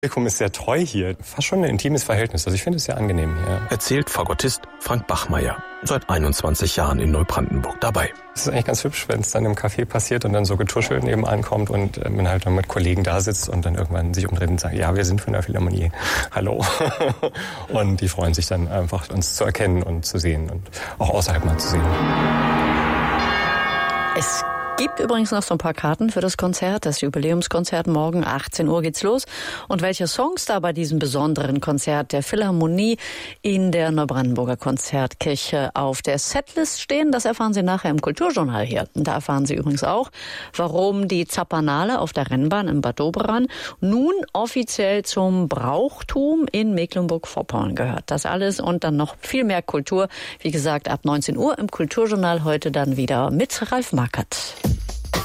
Publikum ist sehr treu hier. Fast schon ein intimes Verhältnis. Also ich finde es sehr angenehm hier. Erzählt Fagottist Frank Bachmeier. Seit 21 Jahren in Neubrandenburg dabei. Es ist eigentlich ganz hübsch, wenn es dann im Café passiert und dann so getuschelt nebenan kommt und man halt dann mit Kollegen da sitzt und dann irgendwann sich umdreht und sagt, ja, wir sind von der Philharmonie. Hallo. Und die freuen sich dann einfach, uns zu erkennen und zu sehen und auch außerhalb mal zu sehen. Es gibt übrigens noch so ein paar Karten für das Konzert, das Jubiläumskonzert. Morgen 18 Uhr geht's los. Und welche Songs da bei diesem besonderen Konzert der Philharmonie in der Neubrandenburger Konzertkirche auf der Setlist stehen, das erfahren Sie nachher im Kulturjournal hier. Und da erfahren Sie übrigens auch, warum die Zapanale auf der Rennbahn in Bad Doberan nun offiziell zum Brauchtum in Mecklenburg-Vorpommern gehört. Das alles und dann noch viel mehr Kultur. Wie gesagt, ab 19 Uhr im Kulturjournal heute dann wieder mit Ralf Markert.